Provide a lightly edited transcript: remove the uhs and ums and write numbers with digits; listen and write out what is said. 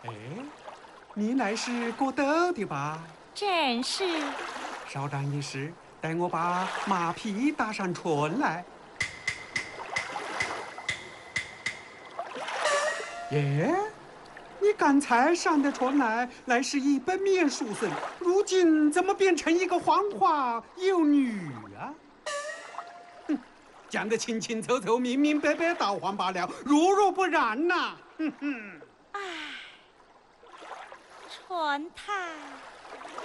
哎，你乃是郭德的吧？ 正是。 稍等一时，待我把马匹打上船来。耶，你刚才上的船来是一本面书生，如今怎么变成一个黄花幼女啊？哼，讲得清清楚楚、明明白白倒换罢了，如不然呐、哼哼。 唉，船太